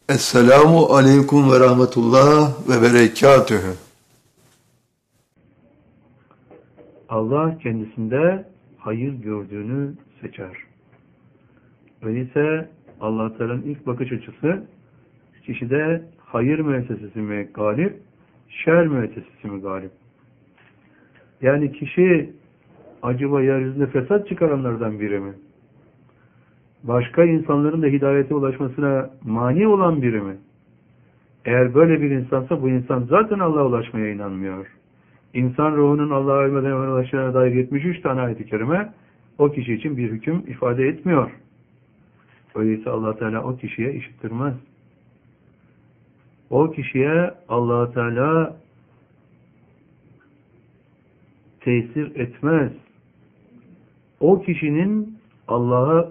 Esselamu aleyküm ve rahmetullah ve berekatühü. Allah kendisinde hayır gördüğünü seçer. Öyleyse Allah Teala'nın ilk bakış açısı kişide hayır müessesesi mi galip, şer müessesesi mi galip? Yani kişi acaba yeryüzünde fesat çıkaranlardan biri mi? Başka insanların da hidayete ulaşmasına mani olan biri mi? Eğer böyle bir insansa bu insan zaten Allah'a ulaşmaya inanmıyor. İnsan ruhunun Allah'a ölmeden evvel ulaşacağına dair 73 tane ayet-i kerime o kişi için bir hüküm ifade etmiyor. Öyleyse Allah Teala o kişiye işittirmez. O kişiye Allah Teala tesir etmez. O kişinin Allah'a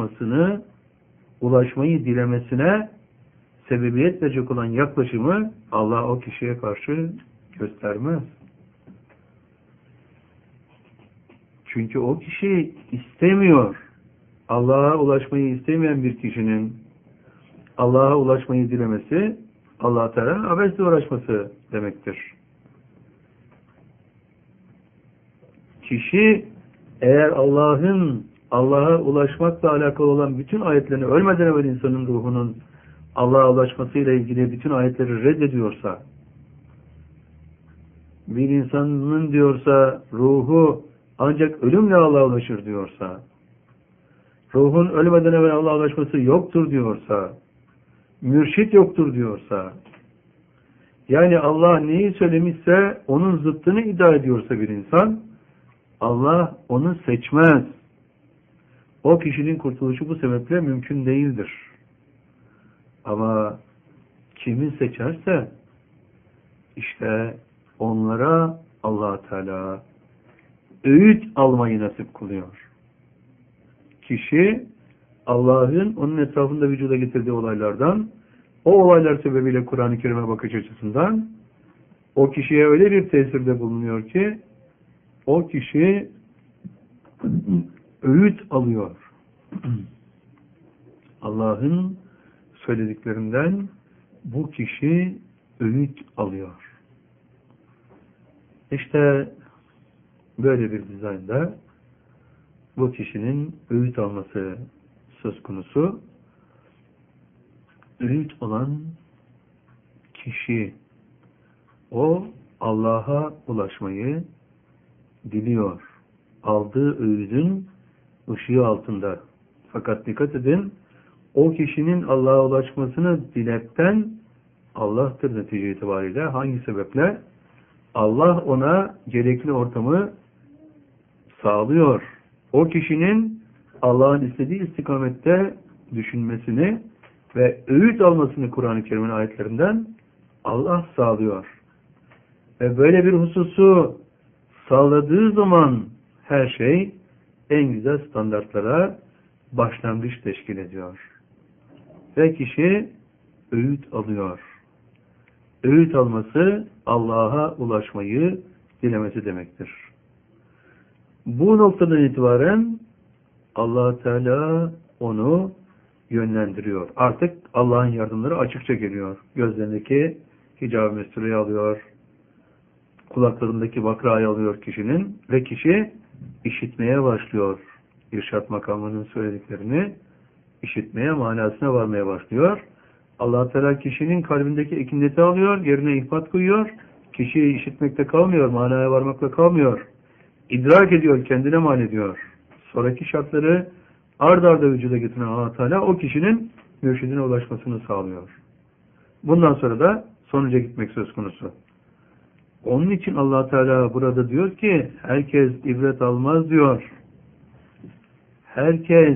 ulaşmayı dilemesine sebebiyet verecek olan yaklaşımı Allah o kişiye karşı göstermez. Çünkü o kişi istemiyor. Allah'a ulaşmayı istemeyen bir kişinin Allah'a ulaşmayı dilemesi Allah Teala'nın abesle uğraşması demektir. Kişi eğer Allah'a ulaşmakla alakalı olan bütün ayetlerini ölmeden evvel insanın ruhunun Allah'a ulaşmasıyla ilgili bütün ayetleri reddediyorsa, bir insanın diyorsa ruhu ancak ölümle Allah'a ulaşır diyorsa, ruhun ölmeden evvel Allah'a ulaşması yoktur diyorsa, mürşit yoktur diyorsa, yani Allah neyi söylemişse onun zıttını iddia ediyorsa bir insan, Allah onu seçmez. O kişinin kurtuluşu bu sebeple mümkün değildir. Ama kimi seçerse işte onlara Allah Teala öğüt almayı nasip kılıyor. Kişi Allah'ın onun etrafında vücuda getirdiği olaylardan, o olaylar sebebiyle Kur'an-ı Kerim'e bakış açısından o kişiye öyle bir tesirde bulunuyor ki o kişi öğüt alıyor. Allah'ın söylediklerinden bu kişi öğüt alıyor. İşte böyle bir dizaynda bu kişinin öğüt alması söz konusu. Öğüt olan kişi o Allah'a ulaşmayı diliyor. Aldığı öğüdün ışığı altında. Fakat dikkat edin, o kişinin Allah'a ulaşmasını diletten Allah'tır netice itibariyle. Hangi sebeple? Allah ona gerekli ortamı sağlıyor. O kişinin Allah'ın istediği istikamette düşünmesini ve öğüt almasını Kur'an-ı Kerim'in ayetlerinden Allah sağlıyor. Ve böyle bir hususu sağladığı zaman her şey en güzel standartlara başlangıç teşkil ediyor. Ve kişi öğüt alıyor. Öğüt alması Allah'a ulaşmayı dilemesi demektir. Bu noktadan itibaren Allah Teala onu yönlendiriyor. Artık Allah'ın yardımları açıkça geliyor. Gözlerindeki hicab-ı mestureyi alıyor. Kulaklarındaki bakrayı alıyor kişinin ve kişi işitmeye başlıyor. İrşad makamının söylediklerini işitmeye, manasına varmaya başlıyor. Allah Teala kişinin kalbindeki ekineti alıyor, yerine ihbat koyuyor. Kişi işitmekte kalmıyor, manaya varmakla kalmıyor. İdrak ediyor, kendine mal ediyor. Sonraki şartları ard arda vücuda getiren Allah Teala o kişinin mürşidine ulaşmasını sağlıyor. Bundan sonra da sonuca gitmek söz konusu. Onun için Allah Teala burada diyor ki herkes ibret almaz diyor. Herkes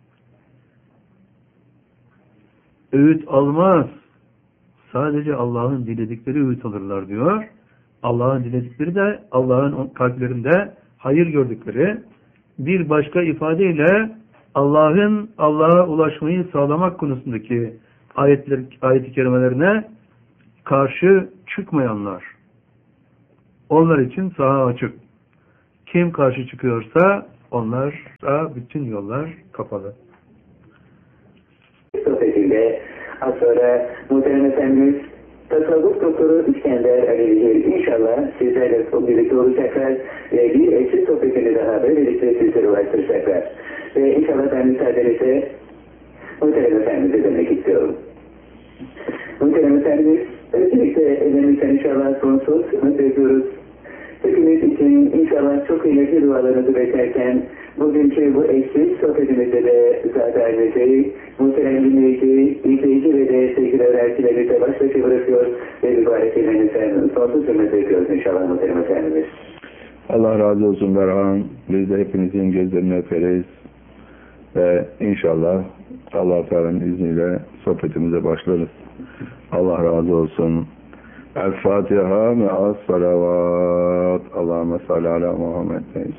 öğüt almaz. Sadece Allah'ın diledikleri öğüt alırlar diyor. Allah'ın diledikleri de Allah'ın kalplerinde hayır gördükleri, bir başka ifadeyle Allah'ın Allah'a ulaşmayı sağlamak konusundaki ayet-i kerimelerine karşı çıkmayanlar. Onlar için saha açık. Kim karşı çıkıyorsa onlara bütün yollar kapalı. Sohbetinde Az sonra muhterem efendimiz tasavvuf doktoru İskender Alevicil inşallah sizlerle birlikte olacaklar ve bir eşit sohbetini daha böylelikle sizlere ulaştıracaklar. Ve inşallah ben müsaadenizle muhterem efendimize dönmek istiyorum. Muhterem efendimiz, öncelikle elimizden inşallah sonsuz umut ediyoruz. Hepimiz için inşallah çok kıymetli dualarınızı beklerken bugünkü bu eşsiz sohbetimizde de zaten muhterem dinleyici, izleyici ve de sevgili öğrencilerimize baş başa bırakıyor ve mübarek elinizden sonsuz ümit ediyoruz inşallah muhterem efendimiz. Allah razı olsun Berhan. Biz de hepinizin gözlerini öperiz. Ve inşallah Allah Teala'nın izniyle sohbetimize başlarız. Allah razı olsun. El-Fatiha me'as salavat. Allahümme salli ala Muhammed.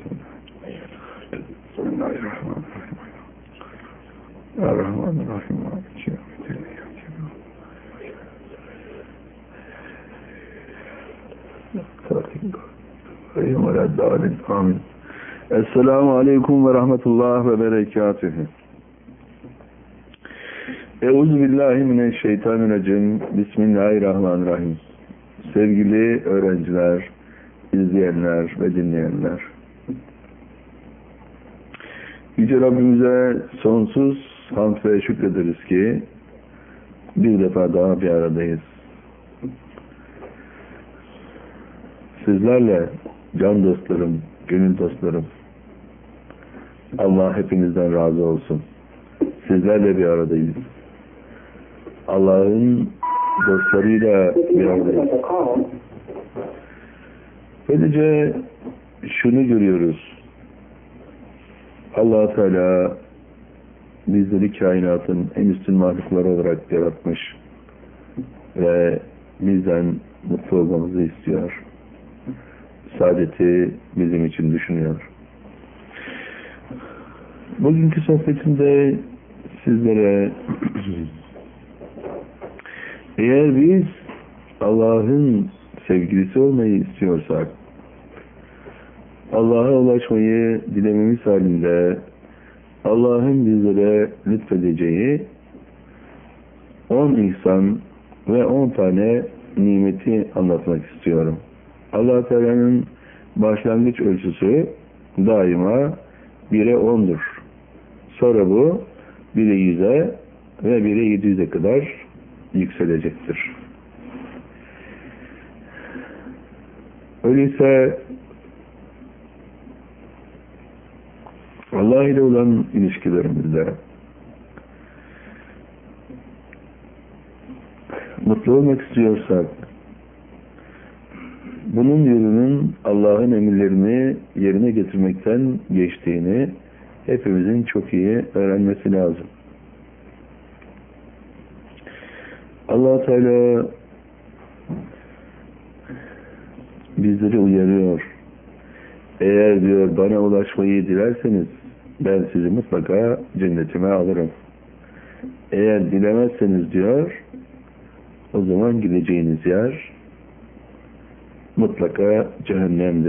Bismillahirrahmanirrahim. Errahmanirrahim. Amin. Esselamu Aleyküm ve Rahmetullah ve Berekatühü. Euzubillahimineşşeytanirracim. Bismillahirrahmanirrahim. Sevgili öğrenciler, izleyenler ve dinleyenler. Yüce Rabbimize sonsuz hamd ve şükrederiz ki bir defa daha bir aradayız. Sizlerle can dostlarım, gönül dostlarım, Allah hepinizden razı olsun. Sizlerle bir aradayız. Allah'ın dostlarıyla bir aradayız. Böylece şunu görüyoruz. Allah Teala bizleri kainatın en üstün mahlukları olarak yaratmış ve bizden mutlu olmamızı istiyor. Saadeti bizim için düşünüyor. Bugünkü sohbetimde sizlere eğer biz Allah'ın sevgilisi olmayı istiyorsak, Allah'a ulaşmayı dilememiz halinde Allah'ın bizlere lütfedeceği 10 ihsan ve 10 tane nimeti anlatmak istiyorum. Allah Teala'nın başlangıç ölçüsü daima 1'e 10'dur. Sonra bu 1'e 100'e ve 1'e 700'e kadar yükselecektir. Öyleyse Allah ile olan ilişkilerimizde mutlu olmak istiyorsak bunun yolunun Allah'ın emirlerini yerine getirmekten geçtiğini hepimizin çok iyi öğrenmesi lazım. Allah Teala bizleri uyarıyor. Eğer diyor bana ulaşmayı dilerseniz ben sizi mutlaka cennetime alırım. Eğer dilemezseniz diyor o zaman gideceğiniz yer mutlaka cehennemdir.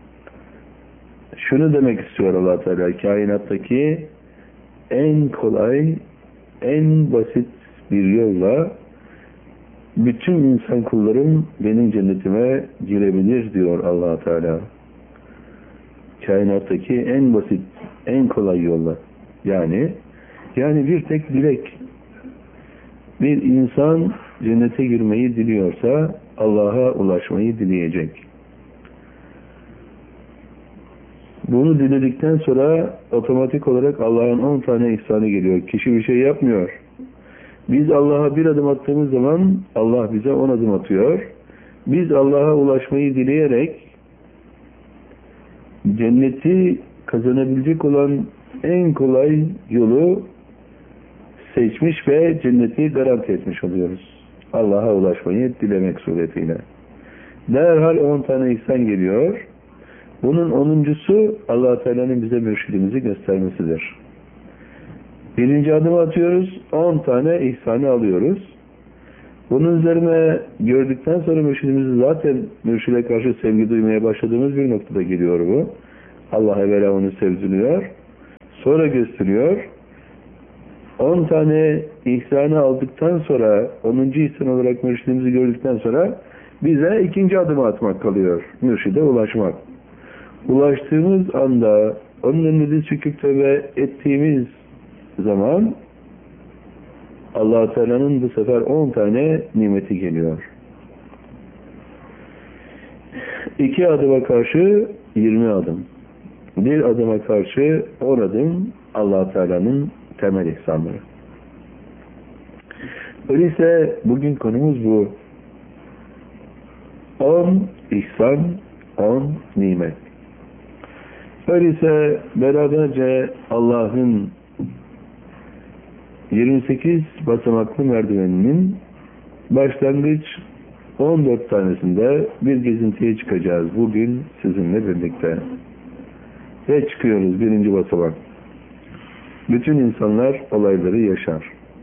Şunu demek istiyor Allah Teala, kainattaki en kolay, en basit bir yolla bütün insan kullarım benim cennetime girebilir diyor Allah Teala. Kainattaki en basit, en kolay yolla. Yani bir tek dilek. Bir insan cennete girmeyi diliyorsa Allah'a ulaşmayı dileyecek. Bunu diledikten sonra otomatik olarak Allah'ın 10 tane ihsanı geliyor. Kişi bir şey yapmıyor. Biz Allah'a bir adım attığımız zaman Allah bize 10 adım atıyor. Biz Allah'a ulaşmayı dileyerek cenneti kazanabilecek olan en kolay yolu seçmiş ve cenneti garanti etmiş oluyoruz. Allah'a ulaşmayı dilemek suretiyle. Derhal 10 tane ihsan geliyor. Bunun 10'uncusu Allah Teala'nın bize mürşidimizi göstermesidir. Birinci adımı atıyoruz, 10 tane ihsanı alıyoruz. Bunun üzerine gördükten sonra mürşidimizi zaten mürşide karşı sevgi duymaya başladığımız bir noktada geliyor bu. Allah evvela onu sevdiriyor, sonra gösteriyor. 10 tane ihsanı aldıktan sonra, 10. ihsan olarak mürşidimizi gördükten sonra bize ikinci adımı atmak kalıyor. Mürşide ulaşmak. Ulaştığımız anda, onun önünde diz çöküp tövbe ettiğimiz zaman Allah-u Teala'nın bu sefer 10 tane nimeti geliyor. 2 adıma karşı 20 adım. 1 adıma karşı 10 adım Allah-u Teala'nın temel ihsanları. Öyleyse bugün konumuz bu. 10 ihsan, 10 nimet. Öyleyse beraberce Allah'ın 28 basamaklı merdiveninin başlangıç 14 tanesinde bir gezintiye çıkacağız bugün sizinle birlikte. Ve çıkıyoruz 1. basamak. Bütün insanlar olayları yaşar.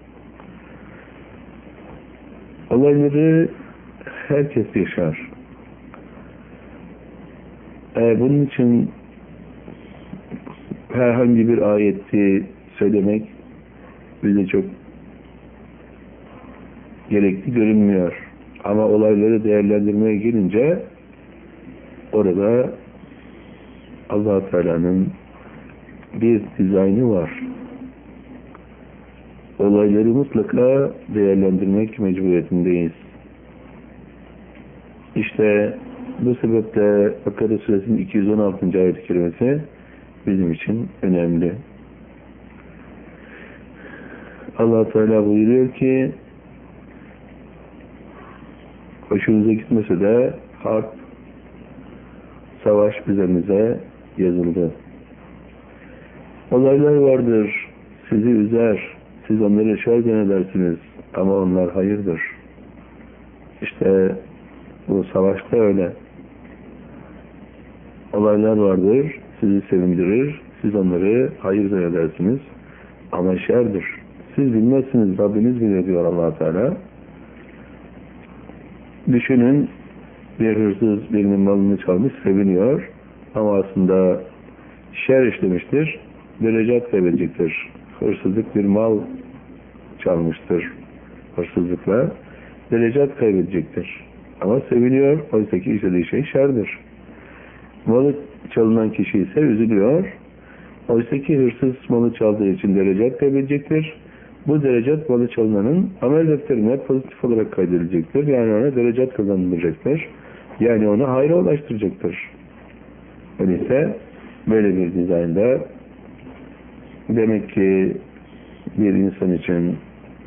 Olayları herkes yaşar. Bunun için herhangi bir ayeti söylemek bize çok gerekli görünmüyor. Ama olayları değerlendirmeye gelince orada Allah-u Teala'nın bir dizaynı var. Olayları mutlaka değerlendirmek mecburiyetindeyiz. İşte bu sebeple Bakara Suresinin 216. ayet-i kerimesi bizim için önemli. Allah Teala buyuruyor ki hoşunuza gitmese de harp, savaş üzerinize yazıldı. Olaylar vardır, sizi üzer, siz onları şer edersiniz ama onlar hayırdır. İşte bu savaşta öyle. Olaylar vardır, sizi sevindirir, siz onları hayır zannedersiniz ama şerdir. Siz bilmezsiniz, Rabbiniz bilir diyor Allah Teala. Düşünün, bir hırsız birinin malını çalmış, seviniyor ama aslında şer işlemiştir, derecat kaybedecektir. Hırsızlık bir mal çalmıştır, hırsızlıkla derecat kaybedecektir. Ama seviniyor, oysa ki işlediği şey şerdir. Malı çalınan kişi ise üzülüyor, oysa ki hırsız malı çaldığı için derecat kaybedecektir. Bu derecat malı çalınanın amel defterine pozitif olarak kaydedilecektir. Yani ona derecat kazanılacaktır. Yani onu hayra ulaştıracaktır. Öyleyse böyle bir dizaynda demek ki bir insan için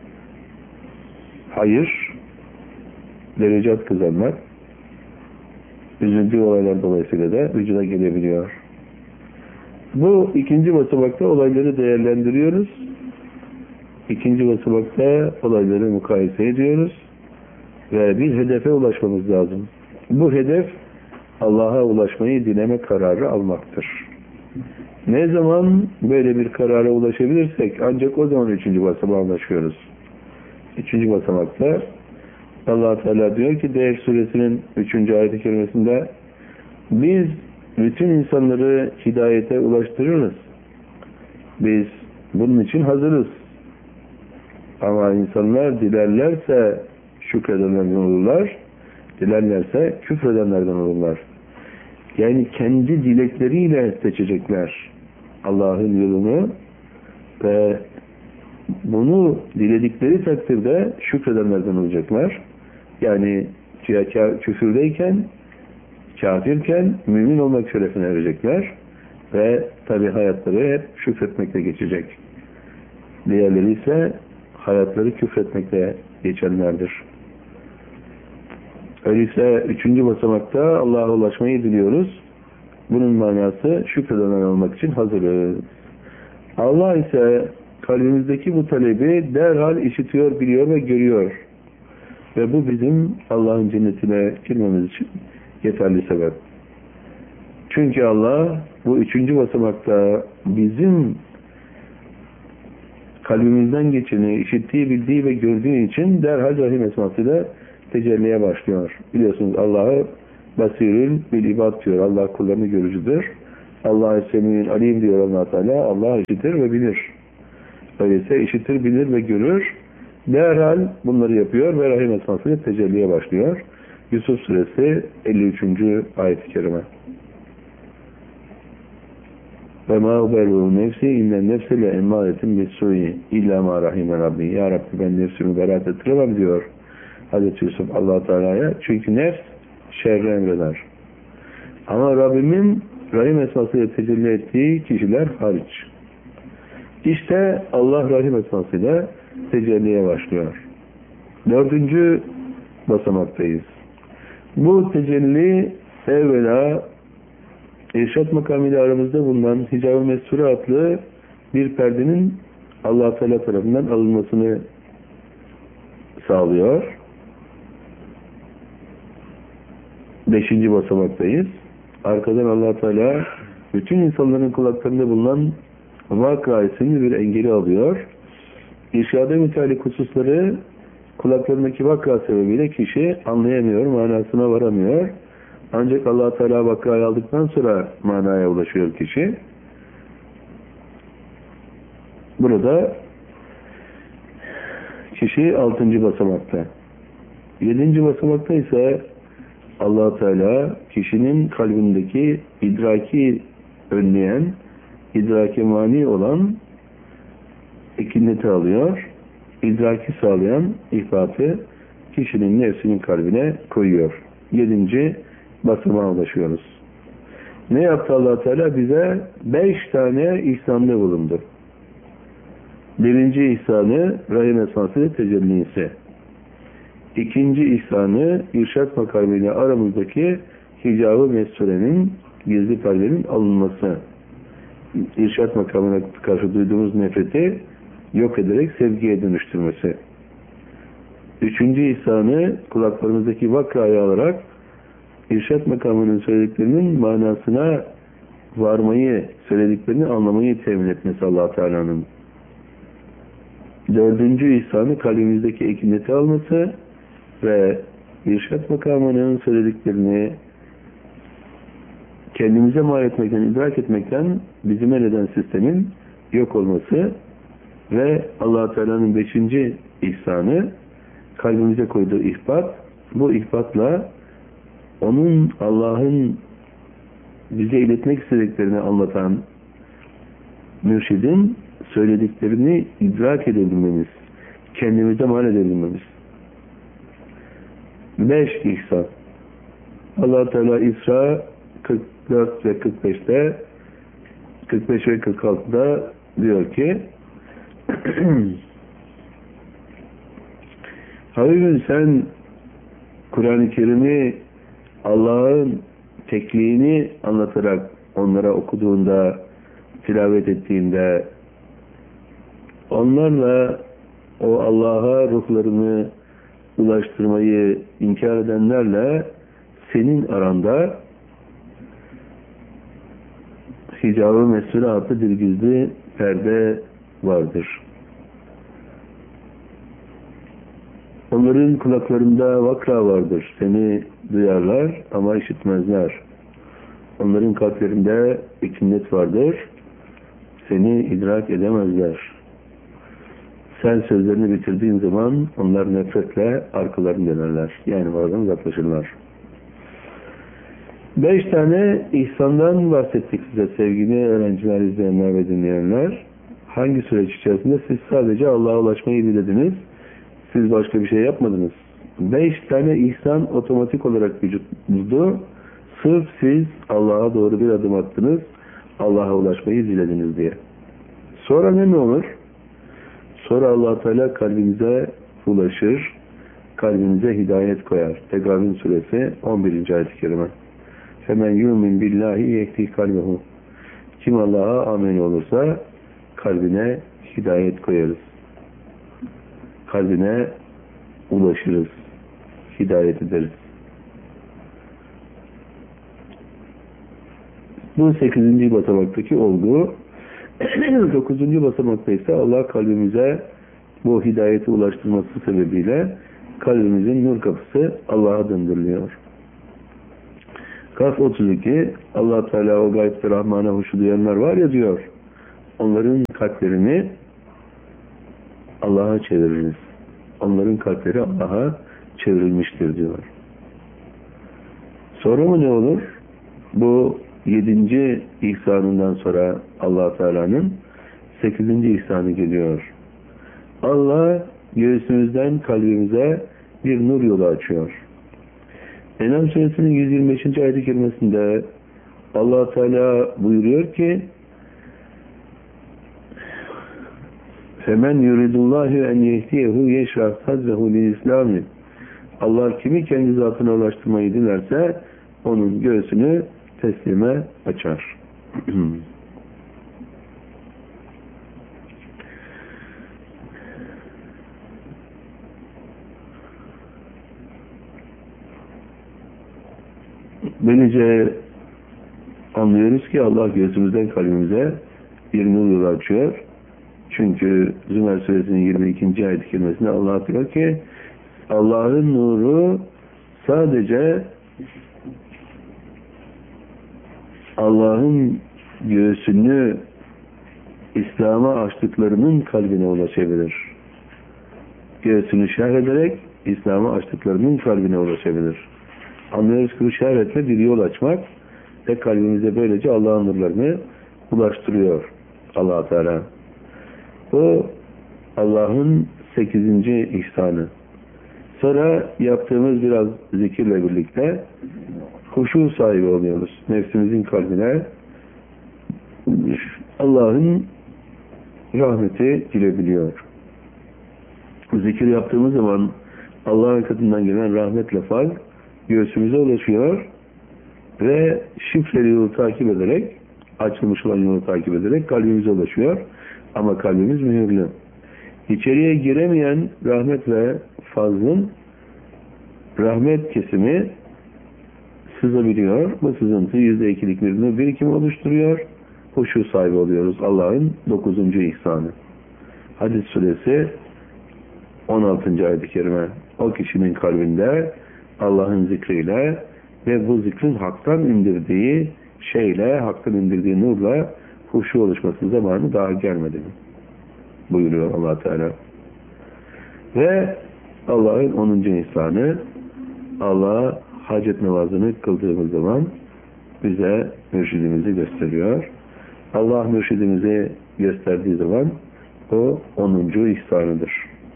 hayır, derecat kazanmak, üzüldüğü olaylar dolayısıyla da vücuda gelebiliyor. Bu 2. basamakta olayları değerlendiriyoruz. 2. basamakta olayları mukayese ediyoruz. Ve bir hedefe ulaşmamız lazım. Bu hedef Allah'a ulaşmayı dileme kararı almaktır. Ne zaman böyle bir karara ulaşabilirsek ancak o zaman 3. basamağa ulaşıyoruz. 3. basamakta Allah Teala diyor ki Değer Suresinin 3. ayet-i kerimesinde biz bütün insanları hidayete ulaştırırız. Biz bunun için hazırız. Ama insanlar dilerlerse şükredenlerden olurlar, dilerlerse küfredenlerden olurlar. Yani kendi dilekleriyle seçecekler Allah'ın yolunu ve bunu diledikleri takdirde şükredenlerden olacaklar. Yani küfürdeyken, kafirken mümin olmak şerefine erecekler ve tabi hayatları hep şükretmekle geçecek. Diğerleri ise hayatları küfretmekle geçenlerdir. Öyleyse 3. basamakta Allah'a ulaşmayı diliyoruz. Bunun manası şükredenler olmak için hazırız. Allah ise kalbimizdeki bu talebi derhal işitiyor, biliyor ve görüyor. Ve bu bizim Allah'ın cennetine girmemiz için yeterli sebep. Çünkü Allah bu 3. basamakta bizim kalbimizden geçeni işittiği, bildiği ve gördüğü için derhal Rahim esmasıyla tecelliye başlıyor. Biliyorsunuz Allah'ı basirül bil ibad diyor. Allah kullarını görücüdür. Allah-u Semî'ün alim diyor Allah Teala. Allah işitir ve bilir. Öyleyse işitir, bilir ve görür. Derhal bunları yapıyor ve Rahim esmasıyla tecelliye başlıyor. Yusuf suresi 53. ayet-i kerime. Ve ma uberru nefsi innen nefse le emmâretin bis-sû'i illâ mâ rahime Rabbi. Ya Rabbi, ben nefsimi beraat ettiremem diyor Hazreti Yusuf Allah Teala'ya. Çünkü nefs şerri emreder. Ama Rabbimin Rahim esmasıyla tecelli ettiği kişiler hariç. İşte Allah Rahim esmasıyla tecelliye başlıyor. 4. basamaktayız. Bu tecelli evvela irşad makamıyla aramızda bulunan Hicab-ı Mesture adlı bir perdenin Allah Teala tarafından alınmasını sağlıyor. 5. basamaktayız. Arkadan Allah Teala bütün insanların kulaklarında bulunan vakıa isimli bir engeli alıyor. İrşada müteallik hususları kulaklarındaki vakıa sebebiyle kişi anlayamıyor, manasına varamıyor. Ancak Allah Teala vakayı aldıktan sonra manaya ulaşıyor kişi. Burada kişi 6. basamakta. 7. basamakta ise Allah Teala kişinin kalbindeki idraki önleyen, idraki mani olan ikinneti alıyor. İdraki sağlayan ihbatı kişinin nefsinin kalbine koyuyor. 7. basamağa ulaşıyoruz. Ne yaptı Allah Teala? Bize 5 tane ihsanda bulundu. 1. ihsanı Rahim esmasıyla tecellisi. 2. ihsanı irşad makamıyla aramızdaki Hicab-ı Mesure'nin, gizli perdenin alınması. İrşad makamına karşı duyduğumuz nefreti yok ederek sevgiye dönüştürmesi. 3. ihsanı kulaklarımızdaki vakayı alarak irşad makamının söylediklerinin manasına varmayı, söylediklerini anlamayı temin etmesi Allah Teala'nın. 4. ihsanı kalbimizdeki ekineti alması ve irşad makamının söylediklerini kendimize mal etmekten, idrak etmekten bizim eden sistemin yok olması ve Allah Teala'nın 5. ihsanı kalbimize koyduğu ihbat. Bu ihbatla onun, Allah'ın bize iletmek istediklerini anlatan mürşidin söylediklerini idrak edebilmemiz, kendimize mal edebilmemiz. 5 ihsan. Allah Teala İsra 44 ve 45'te 45 ve 46'da diyor ki Habibim, sen Kur'an-ı Kerim'i Allah'ın tekliğini anlatarak onlara okuduğunda, tilavet ettiğinde onlarla o Allah'a ruhlarını ulaştırmayı inkar edenlerle senin aranda Hicab-ı Mesure adlı bir gizli perde vardır. Onların kulaklarında vakra vardır. Seni duyarlar ama işitmezler. Onların kalplerinde ikinnet vardır. Seni idrak edemezler. Sen sözlerini bitirdiğin zaman onlar nefretle arkalarını dönerler. Yani oradan uzaklaşırlar. 5 tane ihsandan bahsettik size sevgili öğrenciler, izleyenler ve dinleyenler. Hangi süreç içerisinde siz sadece Allah'a ulaşmayı dilediniz? Siz başka bir şey yapmadınız. 5 tane ihsan otomatik olarak vücut buldu. Sırf siz Allah'a doğru bir adım attınız, Allah'a ulaşmayı dilediniz diye. Sonra ne mi olur? Sonra Allah Teala kalbimize ulaşır, kalbimize hidayet koyar. Tegabün suresi 11. ayet-i kerime. Hemen yu'min billahi yehdi kalbehu. Kim Allah'a amin olursa kalbine hidayet koyarız. Kalbine ulaşırız. Hidayet ederiz. Bu 8. basamaktaki olgu. 9. basamakta ise Allah kalbimize bu hidayeti ulaştırması sebebiyle kalbimizin nur kapısı Allah'a döndürülüyor. Kaf 32 Allah Teala o gaybde Rahman'a huşu duyanlar var ya diyor. Onların kalplerini Allah'a çeviririz. Onların kalpleri Allah'a çevrilmiştir diyor. Sonra mı ne olur? Bu 7. ihsanından sonra Allah Teala'nın 8. ihsanı geliyor. Allah göğsümüzden kalbimize bir nur yolu açıyor. En'am suresinin 125. ayet-i kerimesinde Allah Teala buyuruyor ki فَمَنْ يُرِدُ اللّٰهُ اَنْ يَهْدِيَهُ يَشْرَحْ صَدْرَهُ لِلْإِسْلَامِ Allah kimi kendi zatına ulaştırmayı dilerse onun göğsünü teslime açar. Böylece anlıyoruz ki Allah göğsümüzden kalbimize bir nur yolu açıyor. Çünkü Zümer suresinin 22. ayet-i kerimesinde Allah diyor ki Allah'ın nuru sadece Allah'ın göğsünü İslam'a açtıklarının kalbine ulaşabilir. Göğsünü şerh ederek İslam'a açtıklarının kalbine ulaşabilir. Anlıyoruz ki bu şerh etme bir yol açmak ve kalbimize böylece Allah'ın nurlarını ulaştırıyor Allah Teala. Bu Allah'ın 8. ihsanı. Sonra yaptığımız biraz zikirle birlikte huşu sahibi oluyoruz. Nefsimizin kalbine Allah'ın rahmeti girebiliyor. Zikir yaptığımız zaman Allah'ın katından gelen rahmetle fal göğsümüze ulaşıyor ve şifreli yolu takip ederek, açılmış olan yolu takip ederek kalbimize ulaşıyor. Ama kalbimiz mühürlü. İçeriye giremeyen rahmet ve fazlın rahmet kesimi sızabiliyor. Bu sızıntı %2'lik bir nur birikimi oluşturuyor. Huşu sahibi oluyoruz. Allah'ın 9. ihsanı. Hadis suresi 16. ayet-i kerime. O kişinin kalbinde Allah'ın zikriyle ve bu zikrin haktan indirdiği şeyle, haktan indirdiği nurla huşu oluşması zamanı daha gelmedi mi? Buyuruyor Allah Teala. Ve Allah'ın 10. ihsanı, Allah'a hacet namazını kıldığımız zaman bize mürşidimizi gösteriyor. Allah mürşidimizi gösterdiği zaman o 10. ihsanıdır.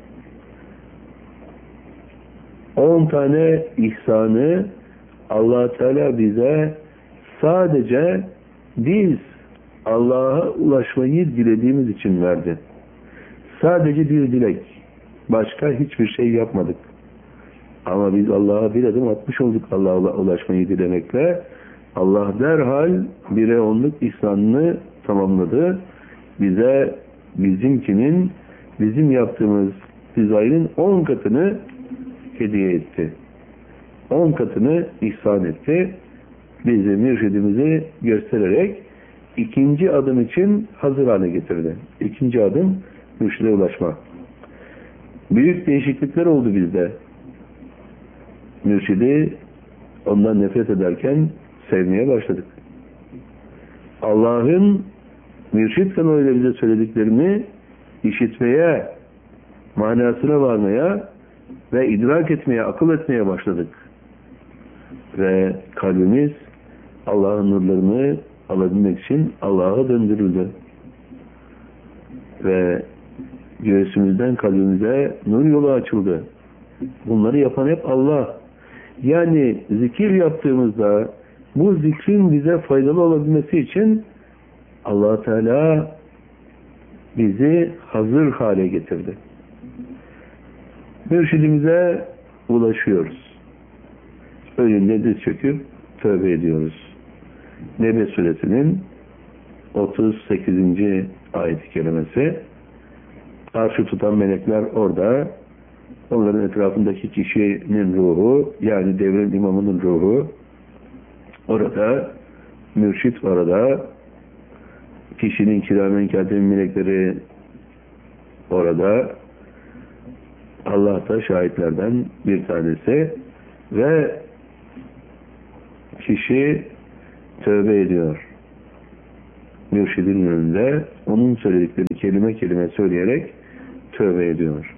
10 tane ihsanı Allah Teala bize sadece biz Allah'a ulaşmayı dilediğimiz için verdi. Sadece bir dilek. Başka hiçbir şey yapmadık. Ama biz Allah'a bir adım atmış olduk Allah'a ulaşmayı dilemekle. Allah derhal 1'e 10'luk ihsanını tamamladı. Bize bizimkinin, bizim yaptığımız fizailin 10 katını hediye etti. 10 katını ihsan etti. Bizi, mürşidimizi göstererek 2. adım için hazır hale getirdi. 2. adım mürşide ulaşma. Büyük değişiklikler oldu bizde. Mürşidi ondan nefret ederken sevmeye başladık. Allah'ın mürşid kanalıyla bize söylediklerini işitmeye, manasına varmaya ve idrak etmeye, akıl etmeye başladık. Ve kalbimiz Allah'ın nurlarını alabilmek için Allah'a döndürüldü. Ve göğsümüzden kalbimize nur yolu açıldı. Bunları yapan hep Allah. Yani zikir yaptığımızda bu zikrin bize faydalı olabilmesi için Allah Teala bizi hazır hale getirdi. Mürşidimize ulaşıyoruz. Önünde diz çöküp tövbe ediyoruz. Nebe suresinin 38. ayet-i kerimesi. Arşı tutan melekler orada. Onların etrafındaki kişinin ruhu, yani devrin imamının ruhu orada, mürşit orada, kişinin kiramen kâtibin melekleri orada, Allah da şahitlerden bir tanesi ve kişi tövbe ediyor. Mürşidin önünde onun söylediklerini kelime kelime söyleyerek tövbe ediyor.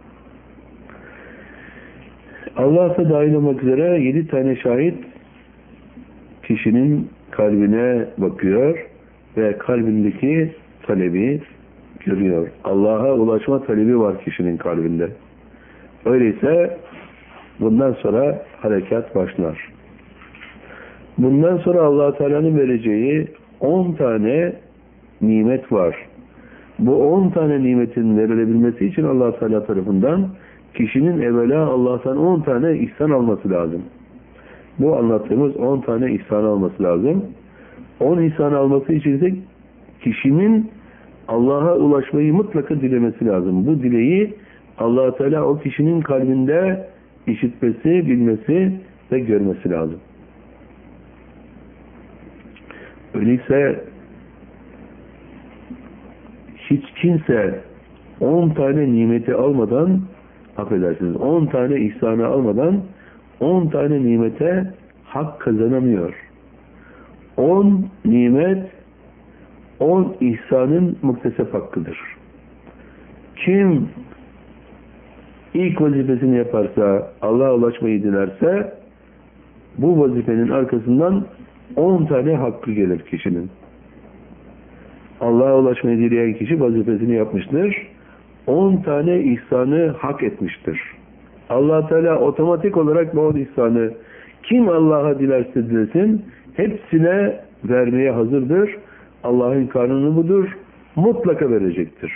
Allah'a dahil olmak üzere 7 tane şahit kişinin kalbine bakıyor ve kalbindeki talebi görüyor. Allah'a ulaşma talebi var kişinin kalbinde. Öyleyse bundan sonra harekat başlar. Bundan sonra Allah Teala'nın vereceği 10 tane nimet var. Bu 10 tane nimetin verilebilmesi için Allah Teala tarafından kişinin evvela Allah'tan 10 tane ihsan alması lazım. Bu anlattığımız 10 tane ihsan alması lazım. 10 ihsan alması için de kişinin Allah'a ulaşmayı mutlaka dilemesi lazım. Bu dileği Allah Teala o kişinin kalbinde işitmesi, bilmesi ve görmesi lazım. Öyleyse hiç kimse 10 tane nimeti almadan, affedersiniz, 10 tane ihsanı almadan 10 tane nimete hak kazanamıyor. 10 nimet 10 ihsanın muktesep hakkıdır. Kim ilk vazifesini yaparsa, Allah'a ulaşmayı dilerse, bu vazifenin arkasından 10 tane hakkı gelir kişinin. Allah'a ulaşmayı dileyen kişi vazifesini yapmıştır. 10 tane ihsanı hak etmiştir. Allah Teala otomatik olarak bu 10 ihsanı kim Allah'a dilerse dilesin hepsine vermeye hazırdır. Allah'ın kanunu budur. Mutlaka verecektir.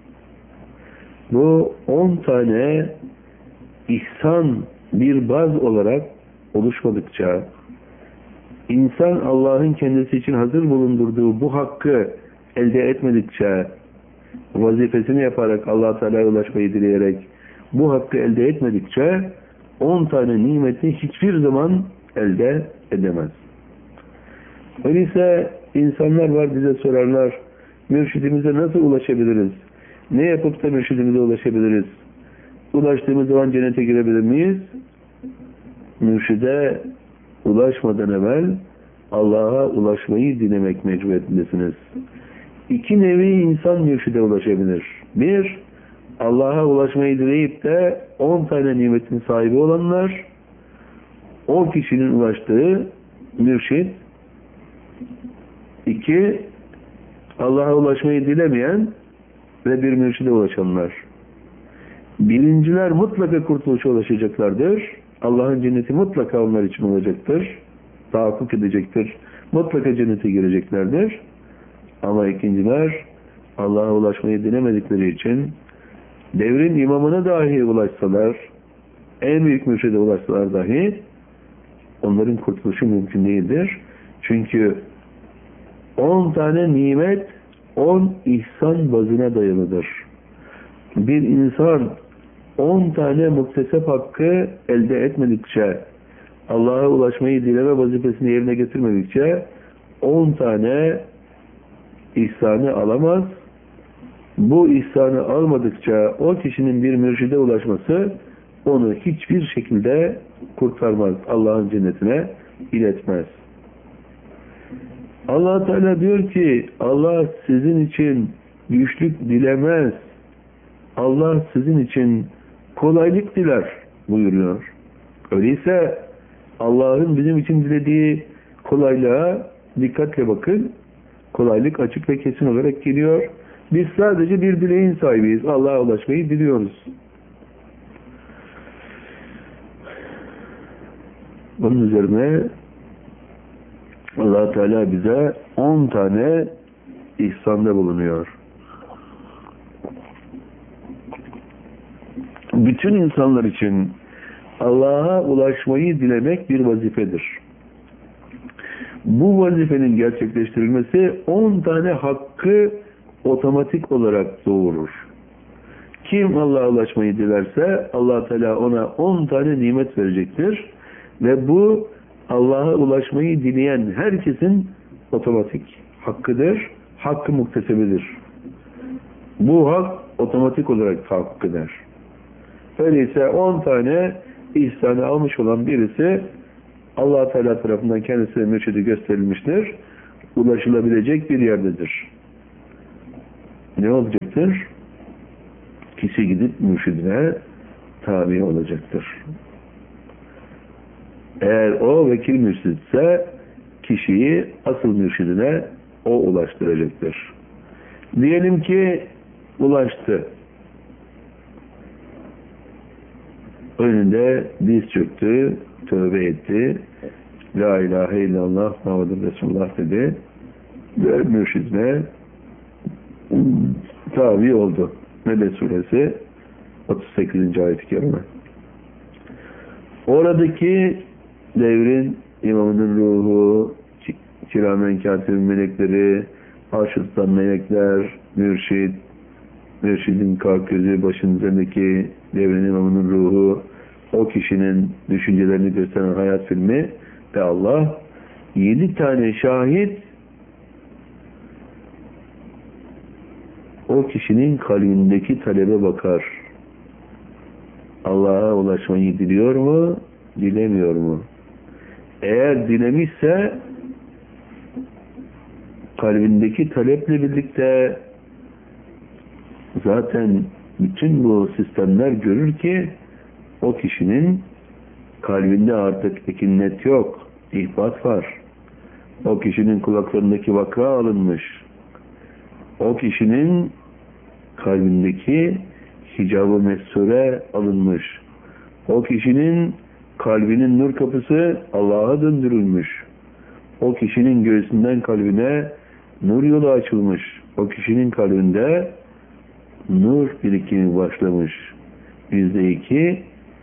Bu 10 tane ihsan bir baz olarak oluşmadıkça, insan Allah'ın kendisi için hazır bulundurduğu bu hakkı elde etmedikçe, vazifesini yaparak Allah Teala'ya ulaşmayı dileyerek bu hakkı elde etmedikçe 10 tane nimeti hiçbir zaman elde edemez. Öyleyse insanlar var, bize sorarlar, mürşidimize nasıl ulaşabiliriz? Ne yapıp da mürşidimize ulaşabiliriz? Ulaştığımız zaman cennete girebilir miyiz? Mürşide ulaşmadan evvel Allah'a ulaşmayı dilemek mecburiyetindesiniz. 2 nevi insan mürşide ulaşabilir. 1, Allah'a ulaşmayı dileyip de 10 tane nimetin sahibi olanlar, o kişinin ulaştığı mürşid. 2, Allah'a ulaşmayı dilemeyen ve bir mürşide ulaşanlar. Birinciler mutlaka kurtuluşa ulaşacaklardır. Allah'ın cenneti mutlaka onlar için olacaktır. Tahakkuk edecektir. Mutlaka cennete gireceklerdir. Ama ikinciler Allah'a ulaşmayı dilemedikleri için devrin imamına dahi ulaşsalar, en büyük mürşide ulaşsalar dahi onların kurtuluşu mümkün değildir. Çünkü 10 tane nimet 10 ihsan bazına dayalıdır. Bir insan 10 tane muktesep hakkı elde etmedikçe, Allah'a ulaşmayı dileme vazifesini yerine getirmedikçe 10 tane ihsanı alamaz. Bu ihsanı almadıkça o kişinin bir mürşide ulaşması onu hiçbir şekilde kurtarmaz. Allah'ın cennetine iletmez. Allah Teala diyor ki Allah sizin için güçlük dilemez. Allah sizin için kolaylık diler buyuruyor. Öyleyse Allah'ın bizim için dilediği kolaylığa dikkatle bakın. Kolaylık açık ve kesin olarak geliyor. Biz sadece bir dileğin sahibiyiz. Allah'a ulaşmayı diliyoruz. Bunun üzerine Allah Teala bize 10 tane ihsanda bulunuyor. Bütün insanlar için Allah'a ulaşmayı dilemek bir vazifedir. Bu vazifenin gerçekleştirilmesi 10 tane hakkı otomatik olarak doğurur. Kim Allah'a ulaşmayı dilerse Allah Teala ona 10 tane nimet verecektir. Ve bu Allah'a ulaşmayı dileyen herkesin otomatik hakkıdır. Hakkı muktesebidir. Bu hak otomatik olarak tahakkuk eder. Öyleyse 10 tane ihsanı almış olan birisi Allah Teala tarafından kendisine mürşidi gösterilmiştir. Ulaşılabilecek bir yerdedir. Ne olacaktır? ikisi gidip mürşidine tabi olacaktır. Eğer o vekil mürşidse kişiyi asıl mürşidine o ulaştıracaktır. Diyelim ki ulaştı. Önünde diz çöktü, tövbe etti. La ilahe illallah Muhammed Resulullah dedi. Ve mürşidine tabi oldu. Nebe suresi 38. ayet-i kerime. Oradaki devrin imamının ruhu, kiramen katibin melekleri, arşıttan melekler, mürşidin kalp gözü başının üzerindeki devrin imamının ruhu, o kişinin düşüncelerini gösteren hayat filmi ve Allah 7 tane şahit o kişinin kalbindeki talebe bakar. Allah'a ulaşmayı diliyor mu? Dilemiyor mu? Eğer dilemişse kalbindeki taleple birlikte zaten bütün bu sistemler görür ki o kişinin kalbinde artık ekinnet yok. İhbat var. O kişinin kulaklarındaki vakra alınmış. O kişinin kalbindeki hicab-ı mesure alınmış. O kişinin kalbinin nur kapısı Allah'a döndürülmüş. O kişinin göğsünden kalbine nur yolu açılmış. O kişinin kalbinde nur birikimi başlamış. %2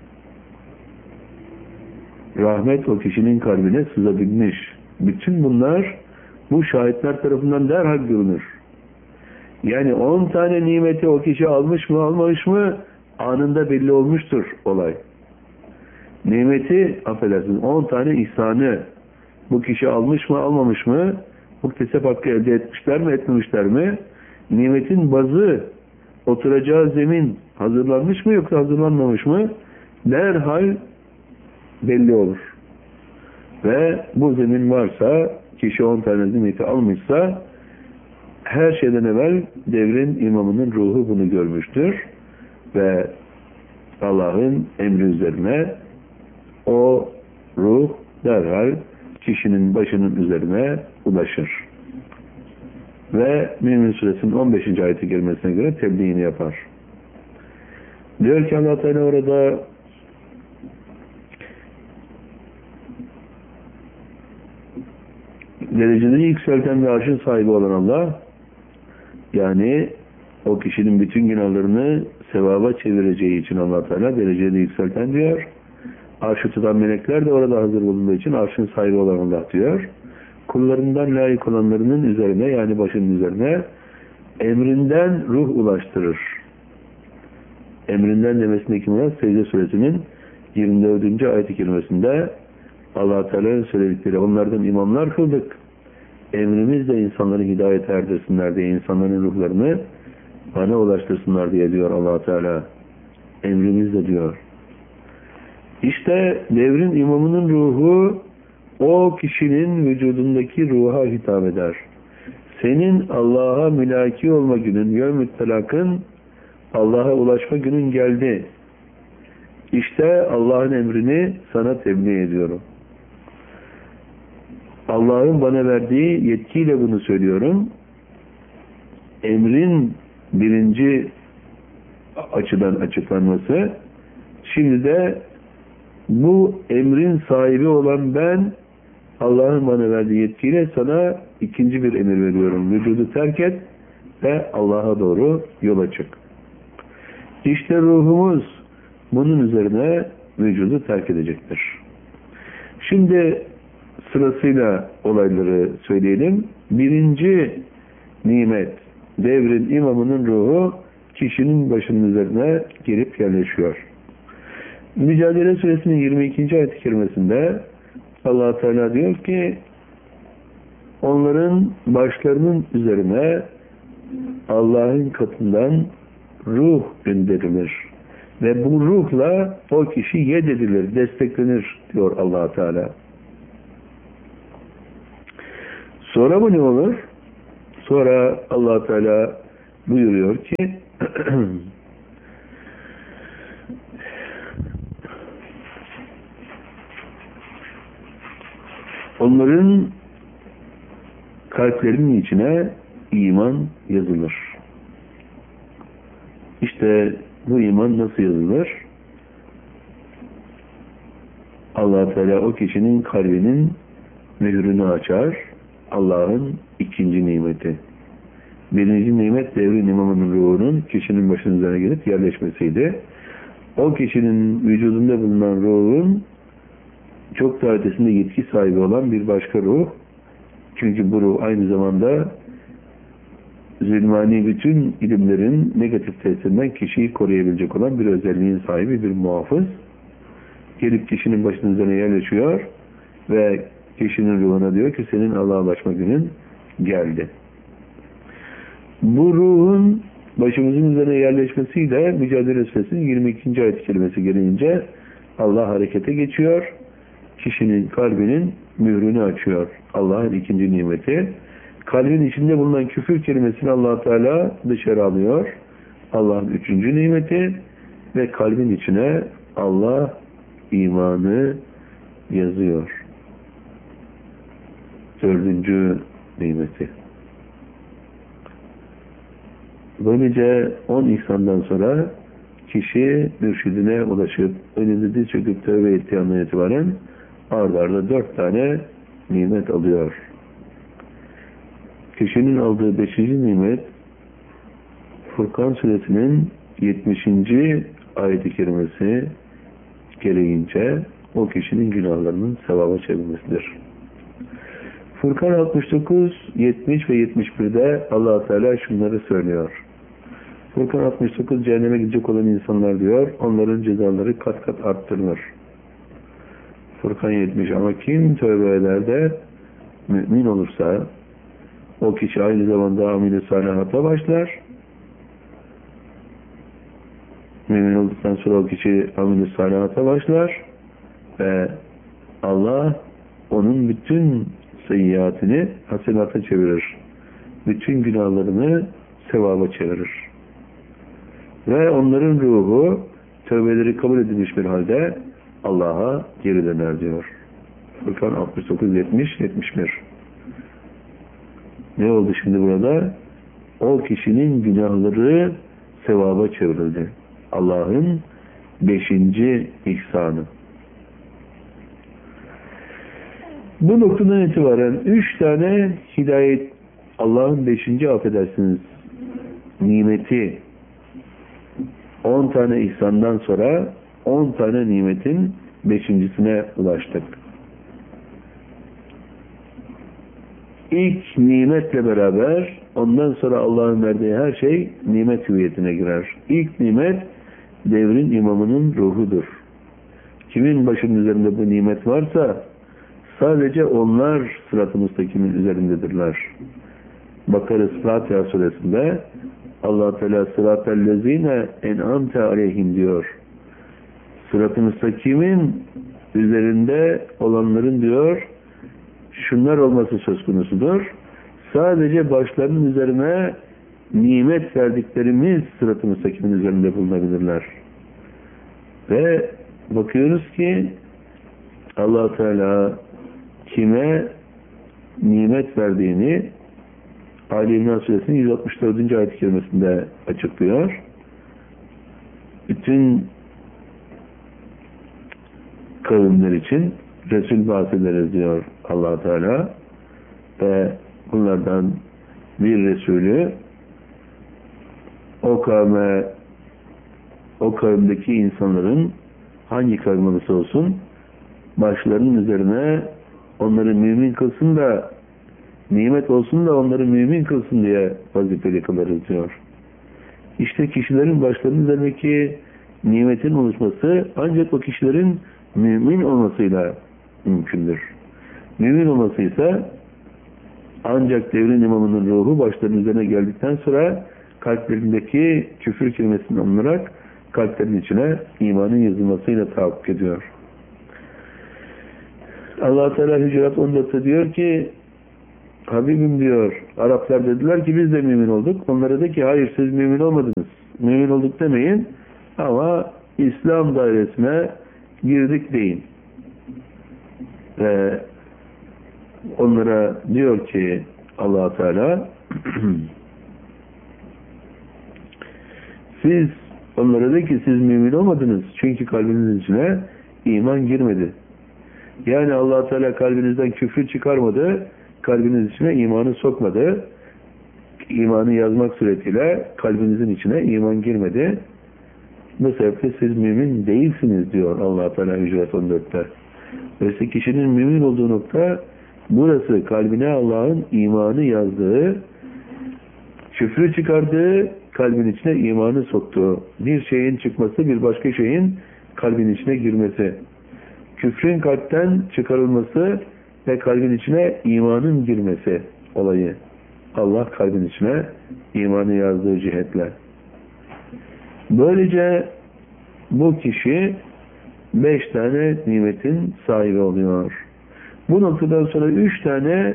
rahmet o kişinin kalbine sızabilmiş. Bütün bunlar bu şahitler tarafından derhal görünür. Yani 10 tane nimeti o kişi almış mı almamış mı anında belli olmuştur olay. Nimeti, affedersiniz, 10 tane ihsanı bu kişi almış mı almamış mı, muktesep hakkı elde etmişler mi etmemişler mi, nimetin bazı, oturacağı zemin hazırlanmış mı yoksa hazırlanmamış mı derhal belli olur. Ve bu zemin varsa, kişi 10 tane nimeti almışsa her şeyden evvel devrin imamının ruhu bunu görmüştür ve Allah'ın emri üzerine o ruh derhal kişinin başının üzerine ulaşır. Ve Mümin Suresinin 15. ayeti kerimesine göre tebliğini yapar. Diyor ki Allah Teala orada dereceleri yükselten ve arşın sahibi olan Allah, yani o kişinin bütün günahlarını sevaba çevireceği için Allah Teala dereceleri yükselten diyor. Arşı tutan melekler de orada hazır bulunduğu için arşın sahibi olan Allah diyor. Kullarından layık olanlarının üzerine, yani başının üzerine emrinden ruh ulaştırır. Emrinden demesindeki murat Secde Suresinin 24. ayet-i kerimesinde Allah Teala'nın söyledikleri, onlardan imamlar kıldık. Emrimizle insanları hidayet erdirsinler diye, insanların ruhlarını bana ulaştırsınlar diye diyor Allah Teala. Emrimizle diyor. İşte devrin imamının ruhu o kişinin vücudundaki ruha hitap eder. Senin Allah'a mülaki olma günün, yevm-i telakın, Allah'a ulaşma günün geldi. İşte Allah'ın emrini sana tebliğ ediyorum. Allah'ın bana verdiği yetkiyle bunu söylüyorum. Emrin birinci açıdan açıklanması. Şimdi de bu emrin sahibi olan ben, Allah'ın bana verdiği yetkiyle sana ikinci bir emir veriyorum. Vücudu terk et ve Allah'a doğru yola çık. İşte ruhumuz bunun üzerine vücudu terk edecektir. Şimdi sırasıyla olayları söyleyelim. Birinci nimet, devrin imamının ruhu kişinin başının üzerine girip yerleşiyor. Mücadele Suresinin 22. ayet-i kerimesinde Allah Teala diyor ki, onların başlarının üzerine Allah'ın katından ruh gönderilir ve bu ruhla o kişi yededilir, desteklenir diyor Allah Teala. Sonra bu ne olur? Sonra Allah Teala buyuruyor ki onların kalplerinin içine iman yazılır. İşte bu iman nasıl yazılır? Allah Teala o kişinin kalbinin mührünü açar. Allah'ın ikinci nimeti. Birinci nimet devrin imamının ruhunun kişinin başının üzerine gelip yerleşmesiydi. O kişinin vücudunda bulunan ruhun çok daha ötesinde yetki sahibi olan bir başka ruh. Çünkü bu ruh aynı zamanda zulmani bütün ilimlerin negatif tesirinden kişiyi koruyabilecek olan bir özelliğin sahibi bir muhafız. Gelip kişinin başının üzerine yerleşiyor ve kişinin ruhuna diyor ki senin Allah'a ulaşma günün geldi. Bu ruhun başımızın üzerine yerleşmesiyle Mücadele Suresinin 22. ayet kelimesi gelince Allah harekete geçiyor. Kişinin kalbinin mührünü açıyor. Allah'ın ikinci nimeti. Kalbin içinde bulunan küfür kelimesini Allah Teala dışarı alıyor. Allah'ın üçüncü nimeti ve kalbin içine Allah imanı yazıyor. Dördüncü nimeti. Böylece 10 ihsandan sonra kişi mürşidine ulaşıp önünde diz çöküp tövbe ettiği andan itibaren ard arda 4 tane nimet alıyor. Kişinin aldığı 5. nimet Furkan suresinin 70. ayet-i kerimesi gereğince o kişinin günahlarının sevaba çevrilmesidir. Furkan 69, 70 ve 71'de Allah Teala şunları söylüyor. Furkan 69 cehenneme gidecek olan insanlar diyor, onların cezaları kat kat arttırılır. Furkan 70 ama kim tövbe eder de mümin olursa o kişi aynı zamanda amel-i salihata başlar. Mümin olduktan sonra o kişi amel-i salihata başlar ve Allah onun bütün seyyiatini hasenata çevirir. Bütün günahlarını sevaba çevirir. Ve onların ruhu tövbeleri kabul edilmiş bir halde Allah'a geri döner diyor. Furkan 69, 70, 71. Ne oldu şimdi burada? O kişinin günahları sevaba çevrildi. Allah'ın 5. ihsanı. Bu noktadan itibaren 3 tane hidayet, Allah'ın 5. affedersiniz nimeti, 10 tane ihsandan sonra 10 tane nimetin 5.'sine ulaştık. İlk nimetle beraber ondan sonra Allah'ın verdiği her şey nimet hüviyetine girer. İlk nimet devrin imamının ruhudur. Kimin başının üzerinde bu nimet varsa sadece onlar sırat-ı müstakimin üzerindedirler. Bakarız Fatiha suresinde Allah Teala sıratellezine en'amte aleyhim diyor. Sırat-ı müstakimin üzerinde olanların diyor şunlar olması söz konusudur. Sadece başlarının üzerine nimet verdiklerimiz sırat-ı müstakimin üzerinde bulunabilirler. Ve bakıyoruz ki Allah Teala kime nimet verdiğini Ali İmran Suresinin 164. ayet-i kerimesinde açıklıyor. Bütün kavimler için Resul bahsederiz diyor Allah Teala ve bunlardan bir Resulü o kavimdeki insanların hangi kavim olursa olsun başlarının üzerine onları mümin kılsın da nimet olsun da onları mümin kılsın diye vazifeli kılarız diyor. İşte kişilerin başlarının üzerindeki nimetin oluşması ancak o kişilerin mümin olmasıyla mümkündür. Mümin olması ise ancak devrin imamının ruhu başlarının üzerine geldikten sonra kalplerindeki küfür kelimesini alınarak kalplerin içine imanın yazılmasıyla tahakkuk ediyor. Allah Teala Hücurat 14'te diyor ki Habibim diyor, Araplar dediler ki biz de mümin olduk. Onlara de ki hayır siz mümin olmadınız. Mümin olduk demeyin ama İslam dairesine girdik deyin. Ve onlara diyor ki Allah Teala siz onlara de ki siz mümin olmadınız çünkü kalbinizin içine iman girmedi. Yani Allah Teala kalbinizden küfrü çıkarmadı, kalbiniz içine imanı sokmadı. İmanı yazmak suretiyle kalbinizin içine iman girmedi. Bu sebeple siz mümin değilsiniz diyor Allah Teala Hücurat 14'te. Oysa kişinin mümin olduğu nokta burası, kalbine Allah'ın imanı yazdığı, küfrü çıkardığı, kalbin içine imanı soktuğu. Bir şeyin çıkması, bir başka şeyin kalbin içine girmesi. Küfrün kalpten çıkarılması ve kalbin içine imanın girmesi olayı. Allah kalbin içine imanı yazdığı cihetle. Böylece bu kişi 5 tane nimetin sahibi oluyor. Bu noktadan sonra 3 tane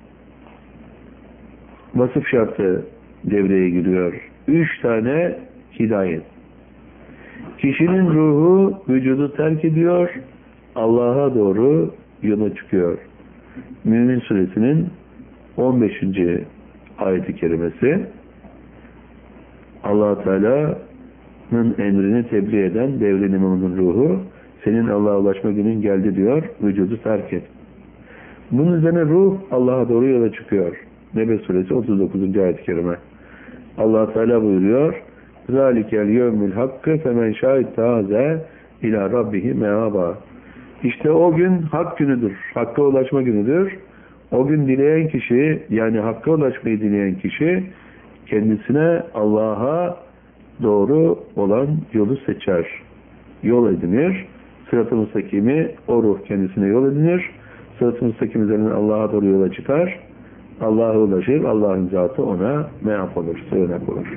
vasıf şartı devreye giriyor. 3 tane hidayet. Kişinin ruhu vücudu terk ediyor, Allah'a doğru yola çıkıyor. Mümin Suresinin 15. ayet-i kerimesi Allah Teala'nın emrini tebliğ eden devrin imamının ruhu senin Allah'a ulaşma günün geldi diyor, vücudu terk et. Bunun üzerine ruh Allah'a doğru yola çıkıyor. Nebe Suresi 39. ayet-i kerime. Allah Teala buyuruyor zalikel yevmül hakkı femen şahit ila rabbihi meaba. İşte o gün hak günüdür. Hakka ulaşma günüdür. O gün dileyen kişi, yani hakka ulaşmayı dileyen kişi kendisine Allah'a doğru olan yolu seçer. Yol edinir. Sırat-ı müstakimi o ruh kendisine yol edinir. Sırat-ı müstakim üzerinden Allah'a doğru yola çıkar. Allah'a ulaşır. Allah'ın zatı ona meap olur, sığınak olur.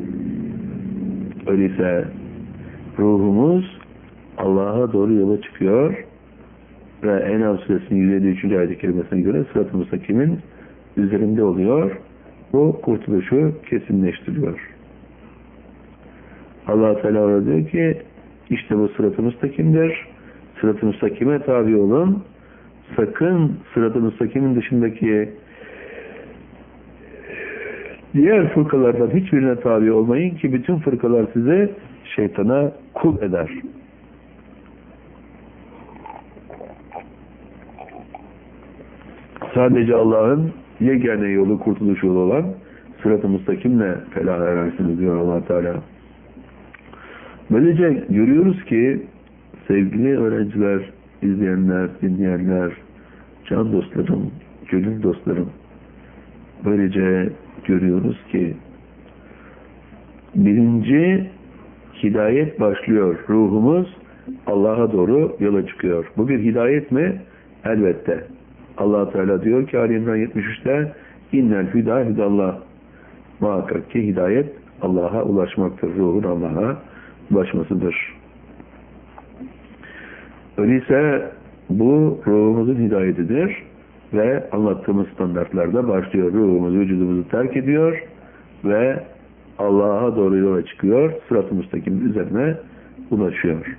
Öyleyse ruhumuz Allah'a doğru yola çıkıyor ve En'am Suresinin 153. ayet-i kerimesine göre Sırat-ı Müstakim'in üzerinde oluyor. Bu kurtuluşu kesinleştiriyor. Allah Teala orada diyor ki işte bu Sırat-ı Müstakim'dir. Sırat-ı Müstakim'e tabi olun. Sakın Sırat-ı Müstakim'in dışındaki diğer fırkalardan hiçbirine tabi olmayın ki bütün fırkalar size şeytana kul eder. Sadece Allah'ın yegane yolu, kurtuluş yolu olan Sırat-ı Müstakim'le felah erersiniz diyor Allah Teala. Böylece görüyoruz ki sevgili öğrenciler, izleyenler, dinleyenler, can dostlarım, gönül dostlarım, böylece görüyoruz ki birinci hidayet başlıyor. Ruhumuz Allah'a doğru yola çıkıyor. Bu bir hidayet mi? Elbette. Allah Teala diyor ki Ali İmran 73'te innel hüda hüdallah. Muhakkak ki hidayet Allah'a ulaşmaktır. Ruhun Allah'a ulaşmasıdır. Öyleyse bu ruhumuzun hidayetidir ve anlattığımız standartlarda başlıyor. Ruhumuz vücudumuzu terk ediyor ve Allah'a doğru yola çıkıyor. Sırat-ı müstakim üzerine ulaşıyor.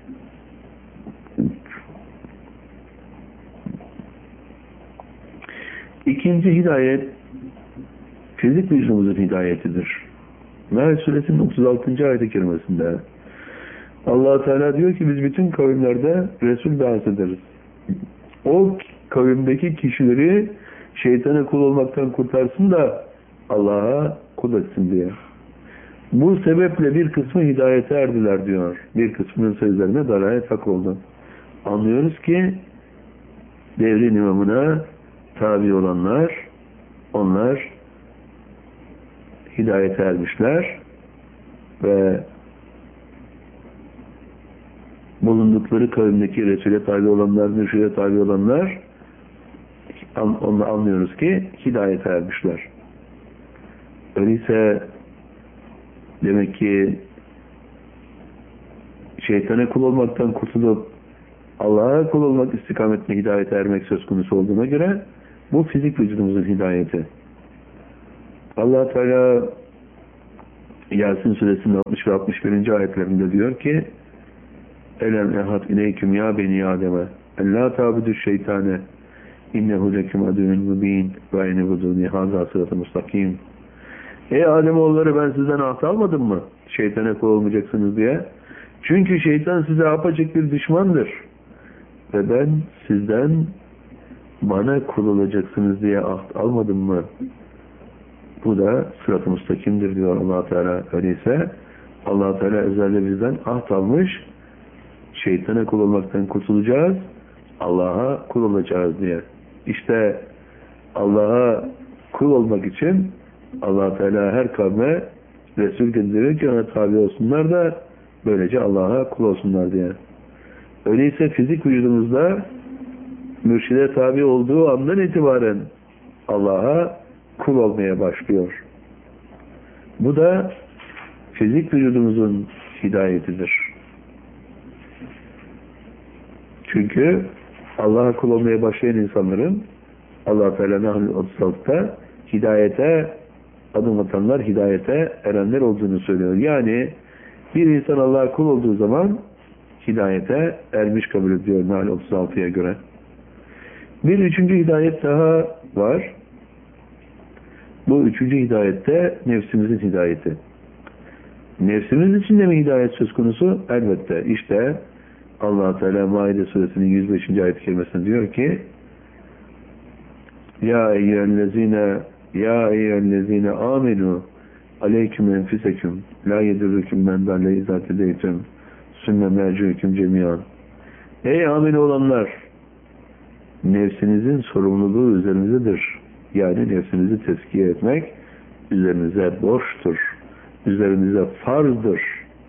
İkinci hidayet fizik vücudumuzun hidayetidir. Nahl Suresinin 36. ayet-i kerimesinde Allah Teala diyor ki biz bütün kavimlerde Resul bahsederiz. O kavimdeki kişileri şeytana kul olmaktan kurtarsın da Allah'a kul etsin diye. Bu sebeple bir kısmı hidayete erdiler diyor. Bir kısmının sözlerine dalalet hak oldu. Anlıyoruz ki devrin imamına tabi olanlar, onlar hidayete ermişler ve bulundukları kavimdeki Resul'e tabi olanlar, mürşide tabi olanlar onu anlıyoruz ki hidayete ermişler. Öyleyse demek ki şeytana kul olmaktan kurtulup Allah'a kul olmak istikametine hidayete ermek söz konusu olduğuna göre bu fizik vücudumuzun hidayeti. Allah Teala Yasin Suresinin 60 ve 61. ayetlerinde diyor ki Elem ehad ileyküm ya beni Adem'e en la tabudu şeytane innehu lekum aduvun mubin ve inebuduni haza sıratı mustakim. Ey Ademoğulları, ben sizden ahd almadım mı? Şeytana kul olmayacaksınız diye. Çünkü şeytan size apaçık bir düşmandır. Ve ben sizden bana kul olacaksınız diye ahd almadım mı? Bu da sırat-ı müstakimdir diyor Allah Teala. Öyleyse Allah Teala özelde bizden ahd almış, şeytana kul olmaktan kurtulacağız, Allah'a kul olacağız diye. İşte Allah'a kul olmak için Allah Teala her kavme Resul gönderiyor ki ona tabi olsunlar da böylece Allah'a kul olsunlar diye. Öyleyse fizik vücudumuzda mürşide tabi olduğu andan itibaren Allah'a kul olmaya başlıyor. Bu da fizik vücudumuzun hidayetidir. Çünkü Allah'a kul olmaya başlayan insanların Allah-u Teala Nahl 36'da hidayete adım atanlar, hidayete erenler olduğunu söylüyor. Yani bir insan Allah'a kul olduğu zaman hidayete ermiş kabul ediyor Nahl 36'ya göre. Bir üçüncü hidayet daha var. Bu üçüncü hidayette nefsimizin hidayeti. Nefsimiz için de mi hidayet söz konusu? Elbette. İşte Allah Teala Maide suresinin 105. ayet-i kerimesinde diyor ki: Ya eyyühellezine amenu aleyküm enfiseküm la yedurrüküm men dalle izâ tedeytüm sümme mercûküm cemiyan. Ey amin olanlar, nefsinizin sorumluluğu üzerinizdedir. Yani nefsinizi tezkiye etmek üzerinize borçtur. Üzerinize farzdır.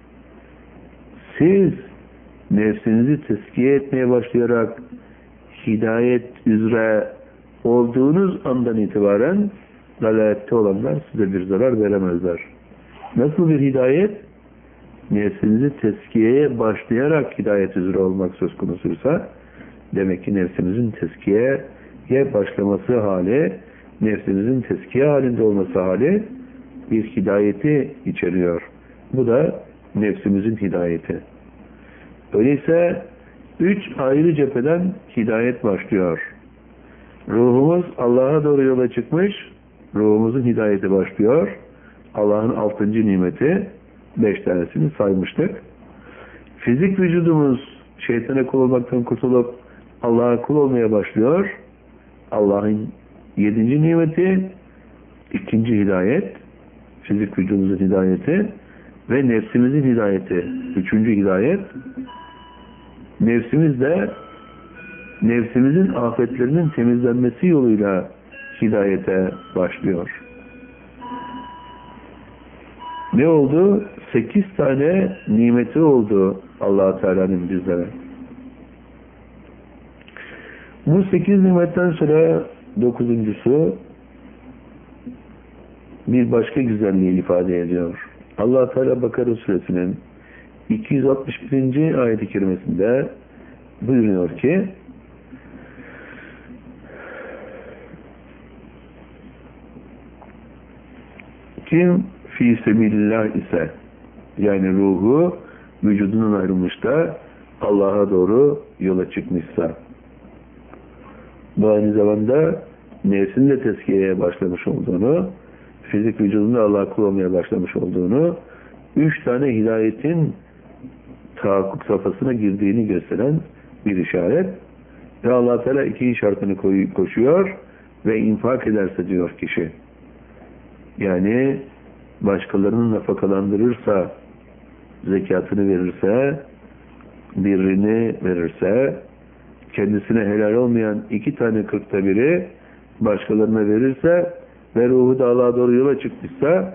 Siz nefsinizi tezkiye etmeye başlayarak hidayet üzere olduğunuz andan itibaren dalalette olanlar size bir zarar veremezler. Nasıl bir hidayet? Nefsinizi tezkiyeye başlayarak hidayet üzere olmak söz konusuysa demek ki nefsimizin tezkiyeye başlaması hali, nefsimizin tezkiye halinde olması hali bir hidayeti içeriyor. Bu da nefsimizin hidayeti. Öyleyse 3 ayrı cepheden hidayet başlıyor. Ruhumuz Allah'a doğru yola çıkmış, ruhumuzun hidayeti başlıyor. Allah'ın 6. nimeti 5 tanesini saymıştık. Fizik vücudumuz şeytana kul olmaktan kurtulup Allah'a kul olmaya başlıyor. Allah'ın 7. nimeti 2. hidayet, fizik vücudumuzun hidayeti ve nefsimizin hidayeti 3. hidayet. Nefsimiz de nefsimizin afetlerinin temizlenmesi yoluyla hidayete başlıyor. Ne oldu? 8 tane nimeti oldu Allah-u Teala'nın bizlere. Bu 8 nimetten sonra 9'uncusu bir başka güzelliği ifade ediyor. Allah-u Teala Bakara suresinin 261. ayet-i kerimesinde buyuruyor ki: Kim fi sebilillah ise, yani ruhu vücudundan ayrılmış da Allah'a doğru yola çıkmışsa, bu aynı zamanda nefsinin de tezkiyeye başlamış olduğunu, fizik vücudunda Allah'a kul olmaya başlamış olduğunu, 3 tane hidayetin tahakkuk safhasına girdiğini gösteren bir işaret. Ve Allah Teala 2 şartını koşuyor ve infak ederse diyor kişi. Yani başkalarının nafakalandırırsa, zekatını verirse, birrini verirse, kendisine helal olmayan 2 tane 40'ta 1'i başkalarına verirse ve ruhu da Allah'a doğru yola çıkmışsa,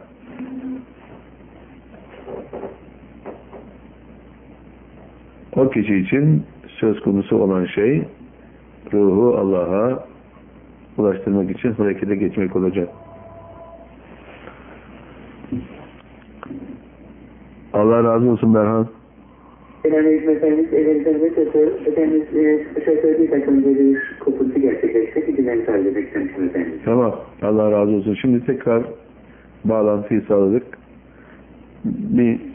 o kişi için söz konusu olan şey ruhu Allah'a ulaştırmak için harekete geçmek olacak. Allah razı olsun Berhan. Efendimiz söylediği takımda bir kopultu gerçekleşti. Bilgilerini söylemek istemişim efendim. Tamam. Allah razı olsun. Şimdi tekrar bağlantıyı sağladık. Bir